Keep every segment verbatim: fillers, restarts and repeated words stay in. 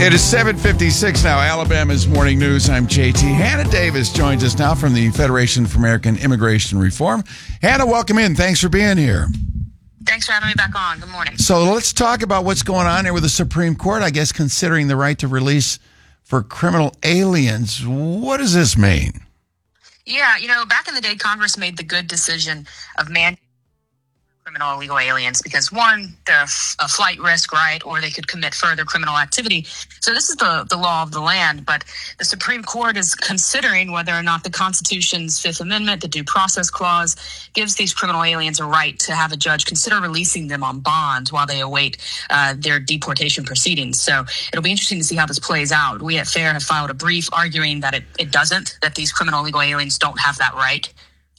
It is seven fifty-six now, Alabama's Morning News. I'm J T. Hannah Davis joins us now from the Federation for American Immigration Reform. Hannah, welcome in. Thanks for being here. Thanks for having me back on. Good morning. So let's talk about what's going on here with the Supreme Court, I guess, considering the right to release for criminal aliens. What does this mean? Yeah, you know, back in the day, Congress made the good decision of mandating criminal illegal aliens because, one, they're a flight risk, right, or they could commit further criminal activity. So this is the, the law of the land, but the Supreme Court is considering whether or not the Constitution's Fifth Amendment, the Due Process Clause, gives these criminal aliens a right to have a judge consider releasing them on bond while they await uh, their deportation proceedings. So it'll be interesting to see how this plays out. We at FAIR have filed a brief arguing that it, it doesn't, that these criminal illegal aliens don't have that right.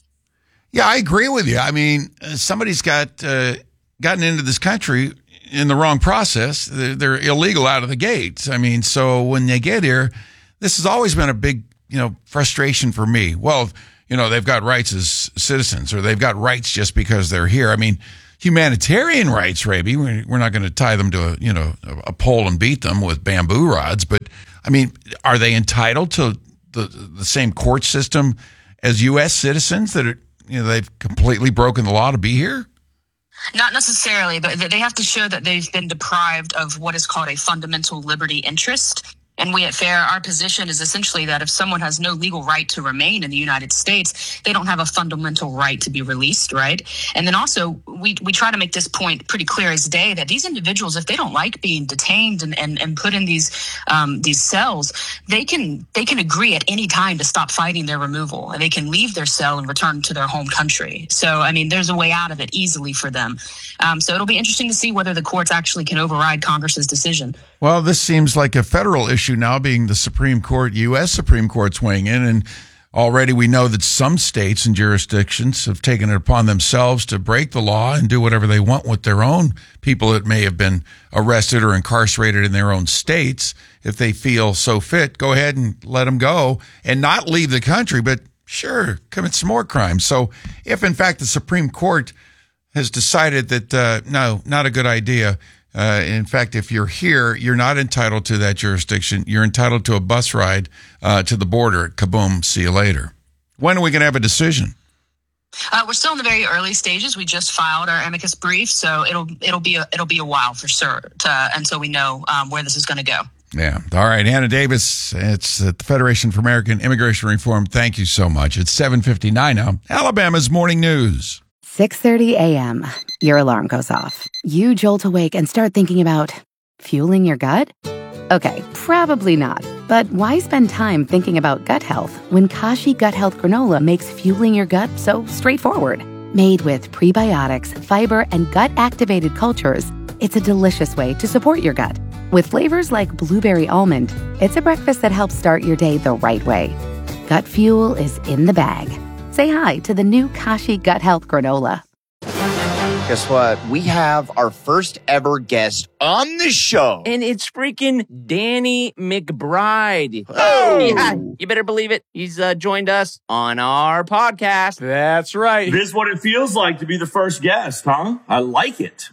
Yeah, I agree with you. I mean, uh, somebody's got uh, gotten into this country in the wrong process. They're, they're illegal out of the gates. I mean, so when they get here, this has always been a big, you know, frustration for me. Well, you know, they've got rights as citizens, or they've got rights just because they're here. I mean, humanitarian rights, Raby, we're not going to tie them to a, you know, a pole and beat them with bamboo rods. But I mean, are they entitled to the the same court system as U S citizens that are, you know, they've completely broken the law to be here? Not necessarily, but they have to show that they've been deprived of what is called a fundamental liberty interest. And we at FAIR, our position is essentially that if someone has no legal right to remain in the United States, they don't have a fundamental right to be released, right? And then also, we we try to make this point pretty clear as day that these individuals, if they don't like being detained and, and, and put in these um, these cells, they can they can agree at any time to stop fighting their removal, and they can leave their cell and return to their home country. So, I mean, there's a way out of it easily for them. Um, so it'll be interesting to see whether the courts actually can override Congress's decision. Well, this seems like a federal issue now, being the Supreme Court, U S Supreme Court's weighing in, and already we know that some states and jurisdictions have taken it upon themselves to break the law and do whatever they want with their own people that may have been arrested or incarcerated in their own states. If they feel so fit, go ahead and let them go and not leave the country, but sure, commit some more crimes. So if, in fact, the Supreme Court has decided that, uh, no, not a good idea, Uh, in fact, if you're here, you're not entitled to that jurisdiction. You're entitled to a bus ride uh, to the border. Kaboom, see you later. When are we going to have a decision? Uh, we're still in the very early stages. We just filed our amicus brief, so it'll it'll be a, it'll be a while for sure to, until we know um, where this is going to go. Yeah. All right, Hannah Davis. It's at the Federation for American Immigration Reform. Thank you so much. It's seven fifty-nine now. Alabama's Morning News. six thirty a.m. Your alarm goes off. You jolt awake and start thinking about fueling your gut? Okay, probably not. But why spend time thinking about gut health when Kashi Gut Health Granola makes fueling your gut so straightforward? Made with prebiotics, fiber, and gut-activated cultures, it's a delicious way to support your gut. With flavors like blueberry almond, it's a breakfast that helps start your day the right way. Gut fuel is in the bag. Say hi to the new Kashi Gut Health Granola. Guess what? We have our first ever guest on the show. And it's freaking Danny McBride. Oh! Yeah, you better believe it. He's uh, joined us on our podcast. That's right. This is what it feels like to be the first guest, huh? I like it.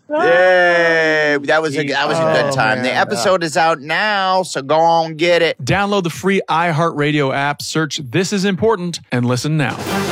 Yay! That was a, that was a good Oh, time. man. The episode is out now, so go on, get it. Download the free iHeartRadio app, search This Is Important, and listen now.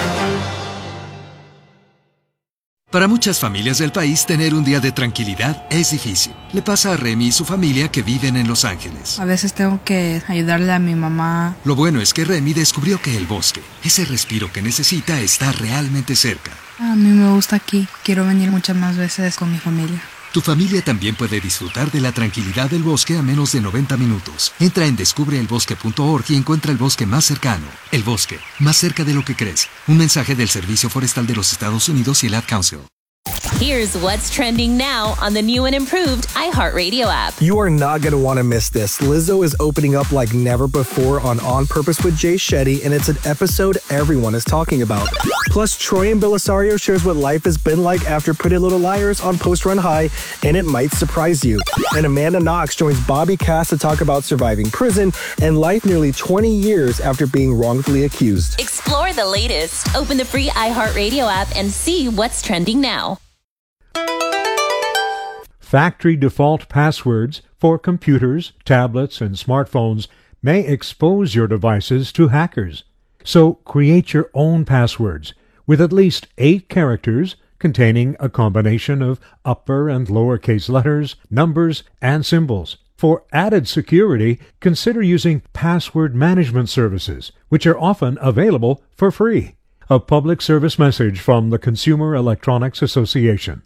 Para muchas familias del país, tener un día de tranquilidad es difícil. Le pasa a Remy y su familia que viven en Los Ángeles. A veces tengo que ayudarle a mi mamá. Lo bueno es que Remy descubrió que el bosque, ese respiro que necesita, está realmente cerca. A mí me gusta aquí. Quiero venir muchas más veces con mi familia. Tu familia también puede disfrutar de la tranquilidad del bosque a menos de noventa minutos. Entra en descubre el bosque punto org y encuentra el bosque más cercano. El bosque, más cerca de lo que crees. Un mensaje del Servicio Forestal de los Estados Unidos y el Ad Council. Here's what's trending now on the new and improved iHeartRadio app. You are not going to want to miss this. Lizzo is opening up like never before on On Purpose with Jay Shetty, and it's an episode everyone is talking about. Plus, Troy and Belisario shares what life has been like after Pretty Little Liars on Post Run High, and it might surprise you. And Amanda Knox joins Bobby Cass to talk about surviving prison and life nearly twenty years after being wrongfully accused. Explore the latest. Open the free iHeartRadio app and see what's trending now. Factory default passwords for computers, tablets, and smartphones may expose your devices to hackers. So create your own passwords with at least eight characters containing a combination of upper and lowercase letters, numbers, and symbols. For added security, consider using password management services, which are often available for free. A public service message from the Consumer Electronics Association.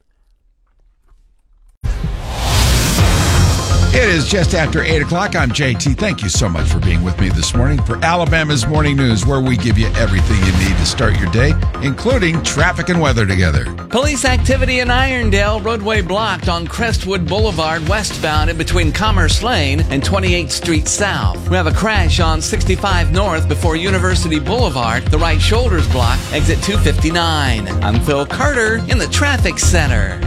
It is just after eight o'clock. I'm J T. Thank you so much for being with me this morning for Alabama's Morning News, where we give you everything you need to start your day, including traffic and weather together. Police activity in Irondale, roadway blocked on Crestwood Boulevard westbound in between Commerce Lane and twenty-eighth Street South. We have a crash on sixty-five North before University Boulevard. The right shoulder's blocked, exit two fifty-nine. I'm Phil Carter in the traffic center.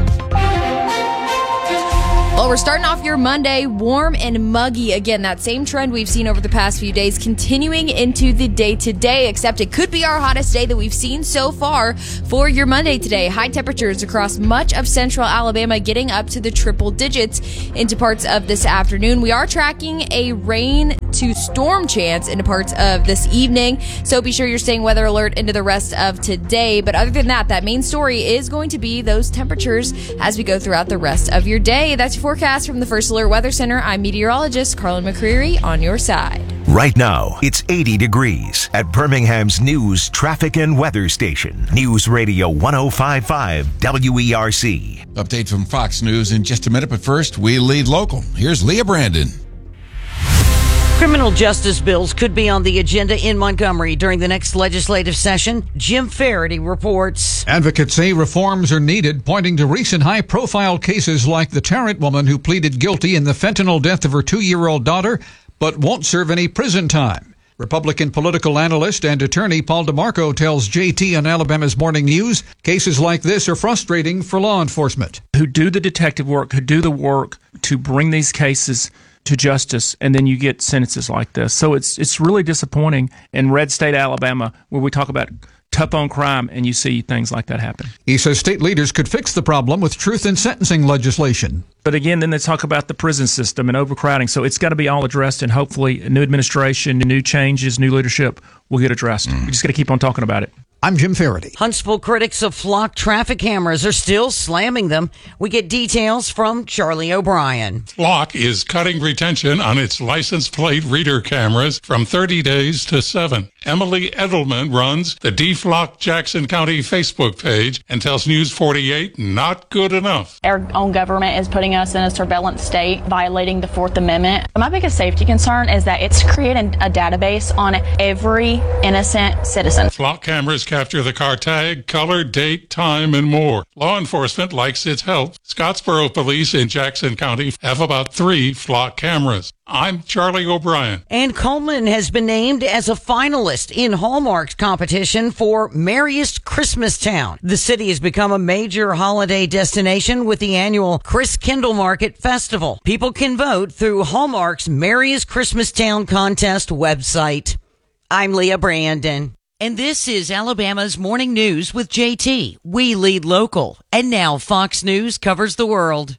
Well, we're starting off your Monday warm and muggy. Again, that same trend we've seen over the past few days continuing into the day today, except it could be our hottest day that we've seen so far for your Monday today. High temperatures across much of central Alabama getting up to the triple digits into parts of this afternoon. We are tracking a rain to storm chance into parts of this evening, so be sure you're staying weather alert into the rest of today. But other than that, that main story is going to be those temperatures as we go throughout the rest of your day. That's your forecast from the First Alert Weather Center. I'm meteorologist Carlin McCreary on your side. Right now, it's eighty degrees at Birmingham's news, traffic, and weather station. News Radio one oh five point five W E R C. Update from Fox News in just a minute, but first, we lead local. Here's Leah Brandon. Criminal justice bills could be on the agenda in Montgomery during the next legislative session. Jim Faraday reports. Advocates say reforms are needed, pointing to recent high-profile cases like the Tarrant woman who pleaded guilty in the fentanyl death of her two-year-old daughter, but won't serve any prison time. Republican political analyst and attorney Paul DeMarco tells J T on Alabama's Morning News cases like this are frustrating for law enforcement. Who do the detective work, who do the work to bring these cases to justice, and then you get sentences like this. So it's it's really disappointing in red state Alabama, where we talk about tough on crime, and you see things like that happen. He says state leaders could fix the problem with truth in sentencing legislation. But again, then they talk about the prison system and overcrowding. So it's got to be all addressed, and hopefully a new administration, new changes, new leadership will get addressed. Mm. We just got to keep on talking about it. I'm Jim Faraday. Huntsville critics of flock traffic cameras are still slamming them. We get details from Charlie O'Brien. Flock is cutting retention on its license plate reader cameras from thirty days to seven. Emily Edelman runs the Deflock Jackson County Facebook page and tells News forty-eight not good enough. Our own government is putting us in a surveillance state, violating the Fourth Amendment. My biggest safety concern is that it's creating a database on every innocent citizen. Flock cameras capture the car tag, color, date, time, and more. Law enforcement likes its help. Scottsboro Police in Jackson County have about three flock cameras. I'm Charlie O'Brien. And Coleman has been named as a finalist in Hallmark's competition for Merriest Christmas Town. The city has become a major holiday destination with the annual Chris Kendall Market Festival. People can vote through Hallmark's Merriest Christmas Town contest website. I'm Leah Brandon. And this is Alabama's Morning News with J T. We lead local. And now Fox News covers the world.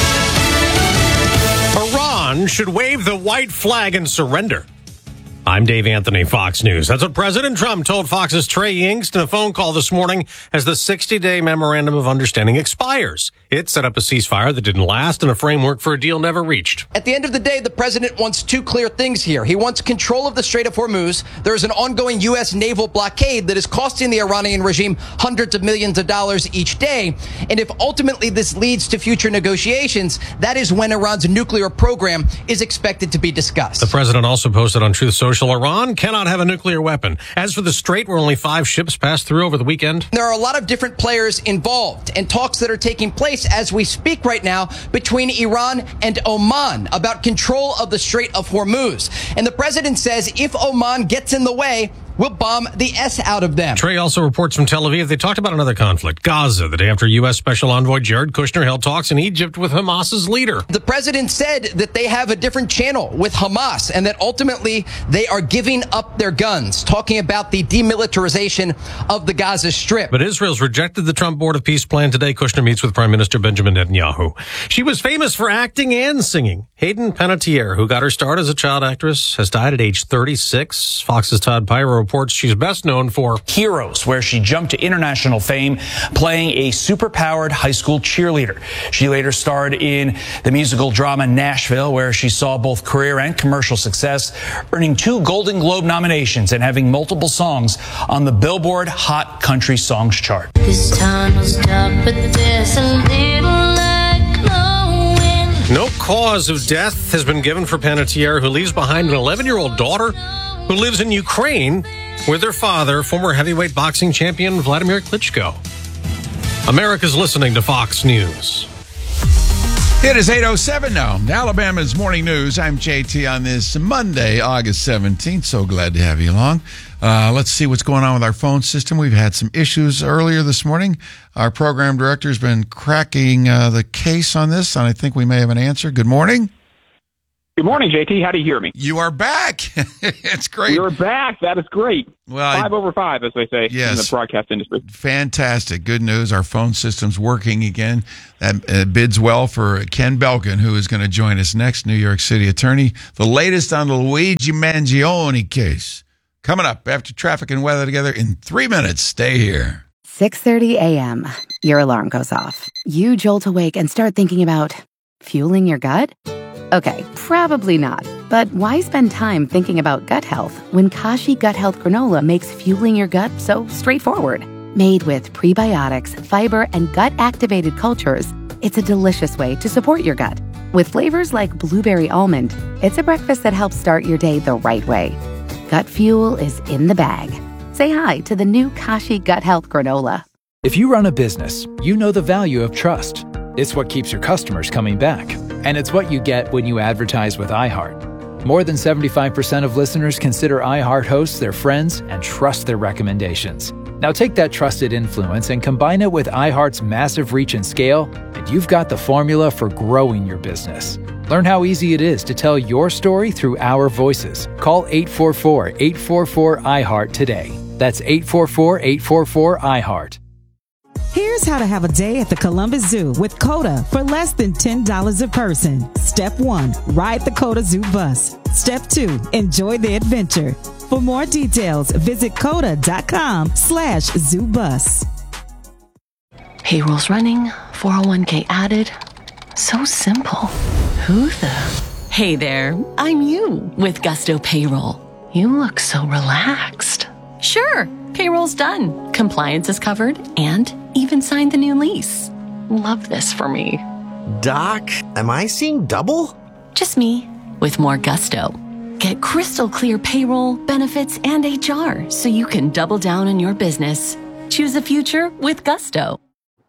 Iran should wave the white flag and surrender. I'm Dave Anthony, Fox News. That's what President Trump told Fox's Trey Yingst in a phone call this morning as the sixty-day Memorandum of Understanding expires. It set up a ceasefire that didn't last and a framework for a deal never reached. At the end of the day, the president wants two clear things here. He wants control of the Strait of Hormuz. There is an ongoing U S naval blockade that is costing the Iranian regime hundreds of millions of dollars each day. And if ultimately this leads to future negotiations, that is when Iran's nuclear program is expected to be discussed. The president also posted on Truth Social, Iran cannot have a nuclear weapon. As for the Strait, where only five ships passed through over the weekend. There are a lot of different players involved and talks that are taking place as we speak right now between Iran and Oman about control of the Strait of Hormuz. And the president says if Oman gets in the way, we'll bomb the S out of them. Trey also reports from Tel Aviv. They talked about another conflict, Gaza, the day after U S Special Envoy Jared Kushner held talks in Egypt with Hamas's leader. The president said that they have a different channel with Hamas and that ultimately they are giving up their guns, talking about the demilitarization of the Gaza Strip. But Israel's rejected the Trump Board of Peace plan. Today, Kushner meets with Prime Minister Benjamin Netanyahu. She was famous for acting and singing. Hayden Panettiere, who got her start as a child actress, has died at age thirty-six. Fox's Todd Pyro reports she's best known for Heroes, where she jumped to international fame playing a superpowered high school cheerleader. She later starred in the musical drama Nashville, where she saw both career and commercial success, earning two Golden Globe nominations and having multiple songs on the Billboard Hot Country Songs chart. This time will stop, but there's a little light glowing. No cause of death has been given for Panettiere, who leaves behind an eleven-year-old daughter who lives in Ukraine with her father, former heavyweight boxing champion Vladimir Klitschko. America's listening to Fox News. It is eight oh seven now. Alabama's Morning News. I'm J T on this Monday, August seventeenth. So glad to have you along. Uh, let's see what's going on with our phone system. We've had some issues earlier this morning. Our program director has been cracking uh, the case on this, and I think we may have an answer. Good morning. Good morning, J T. How do you hear me? You are back. It's great. You're back. That is great. Well, five I, over five, as they say yes, in the broadcast industry. Fantastic. Good news. Our phone system's working again. That uh, bids well for Ken Belkin, who is going to join us next, New York City attorney. The latest on the Luigi Mangione case. Coming up after traffic and weather together in three minutes. Stay here. six thirty a.m. Your alarm goes off. You jolt awake and start thinking about fueling your gut? Okay, probably not. But why spend time thinking about gut health when Kashi Gut Health Granola makes fueling your gut so straightforward? Made with prebiotics, fiber, and gut-activated cultures, it's a delicious way to support your gut. With flavors like blueberry almond, it's a breakfast that helps start your day the right way. Gut fuel is in the bag. Say hi to the new Kashi Gut Health Granola. If you run a business, you know the value of trust. It's what keeps your customers coming back. And it's what you get when you advertise with iHeart. More than seventy-five percent of listeners consider iHeart hosts their friends and trust their recommendations. Now take that trusted influence and combine it with iHeart's massive reach and scale, and you've got the formula for growing your business. Learn how easy it is to tell your story through our voices. Call eight four four, eight four four, iHeart today. That's eight four four, eight four four, iHeart. Here's how to have a day at the Columbus Zoo with COTA for less than ten dollars a person. Step one, ride the COTA Zoo bus. Step two, enjoy the adventure. For more details, visit coda.com slash zoo bus. Payroll's running, four oh one k added. So simple. Who the? Hey there, I'm you with Gusto Payroll. You look so relaxed. Sure, payroll's done. Compliance is covered and even signed the new lease. Love this for me. Doc, am I seeing double? Just me with more gusto. Get crystal clear payroll, benefits, and H R so you can double down on your business. Choose a future with Gusto.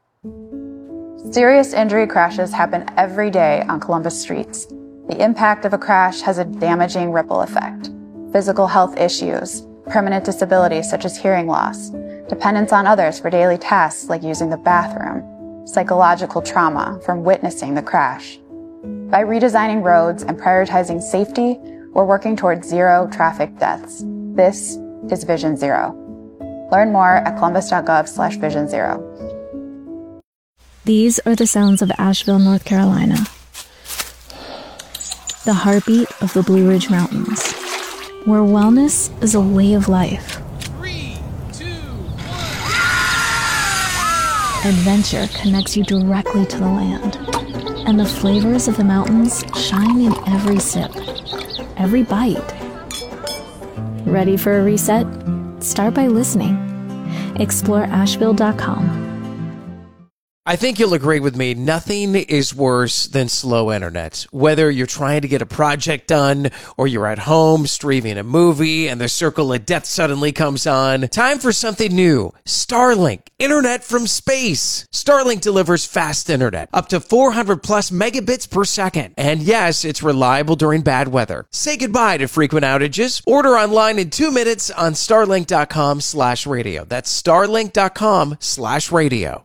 Serious injury crashes happen every day on Columbus streets. The impact of a crash has a damaging ripple effect. Physical health issues, permanent disabilities such as hearing loss, dependence on others for daily tasks like using the bathroom, psychological trauma from witnessing the crash. By redesigning roads and prioritizing safety, we're working towards zero traffic deaths. This is Vision Zero. Learn more at columbus.gov slash vision zero. These are the sounds of Asheville, North Carolina. The heartbeat of the Blue Ridge Mountains, where wellness is a way of life. Three, two, one. Adventure connects you directly to the land, and the flavors of the mountains shine in every sip, every bite. Ready for a reset? Start by listening. Explore asheville dot com. I think you'll agree with me. Nothing is worse than slow internet. Whether you're trying to get a project done or you're at home streaming a movie and the circle of death suddenly comes on, time for something new. Starlink, internet from space. Starlink delivers fast internet, up to four hundred plus megabits per second. And yes, it's reliable during bad weather. Say goodbye to frequent outages. Order online in two minutes on starlink.com slash radio. That's starlink.com slash radio.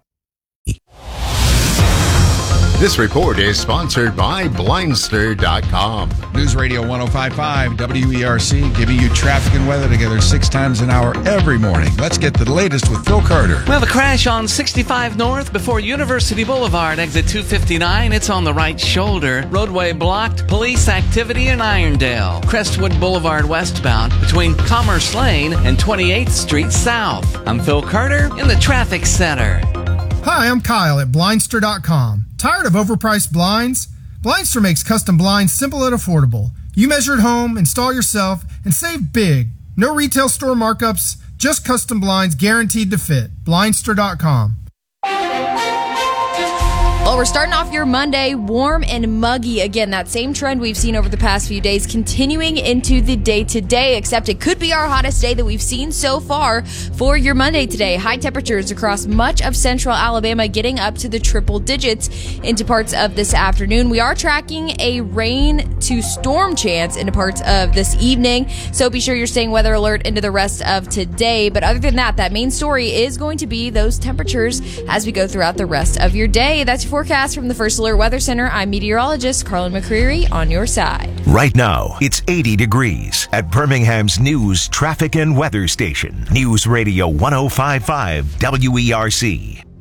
This report is sponsored by Blindster dot com. News Radio one oh five point five W E R C, giving you traffic and weather together six times an hour every morning. Let's get the latest with Phil Carter. Well, the crash on sixty-five North before University Boulevard, exit two fifty-nine. It's on the right shoulder. Roadway blocked. Police activity in Irondale. Crestwood Boulevard westbound between Commerce Lane and twenty-eighth Street South. I'm Phil Carter in the traffic center. Hi, I'm Kyle at Blindster dot com. Tired of overpriced blinds? Blindster makes custom blinds simple and affordable. You measure at home, install yourself, and save big. No retail store markups, just custom blinds guaranteed to fit. Blindster dot com. Well, we're starting off your Monday warm and muggy. Again, that same trend we've seen over the past few days continuing into the day today, except it could be our hottest day that we've seen so far for your Monday today. High temperatures across much of central Alabama getting up to the triple digits into parts of this afternoon. We are tracking a rain to storm chance into parts of this evening, so be sure you're staying weather alert into the rest of today. But other than that, that main story is going to be those temperatures as we go throughout the rest of your day. That's your forecast from the First Alert Weather Center. I'm meteorologist Carlin McCreary on your side. Right now, it's eighty degrees at Birmingham's news, traffic, and weather station. News Radio one oh five point five W E R C.